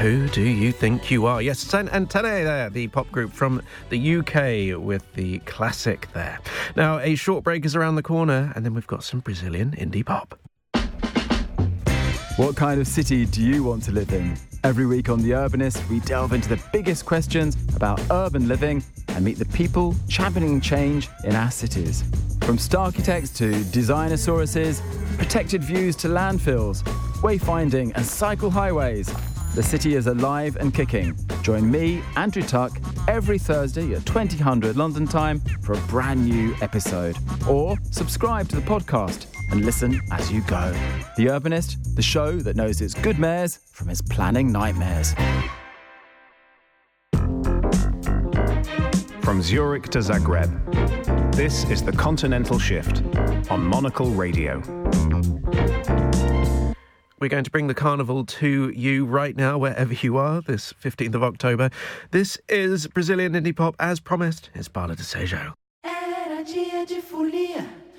Who do you think you are? Yes, Antenne there, the pop group from the UK with the classic there. Now, a short break is around the corner, and then we've got some Brazilian indie pop. What kind of city do you want to live in? Every week on The Urbanist, we delve into the biggest questions about urban living and meet the people championing change in our cities. From Starchitects to Designosauruses, protected views to landfills, wayfinding and cycle highways, the city is alive and kicking. Join me, Andrew Tuck, every Thursday at 2000 London time for a brand new episode. Or subscribe to the podcast and listen as you go. The Urbanist, the show that knows its good mares from its planning nightmares. From Zurich to Zagreb, this is The Continental Shift on Monocle Radio. We're going to bring the carnival to you right now, wherever you are, this 15th of October. This is Brazilian indie pop, as promised. It's Bala de Sejo. Era dia de folia.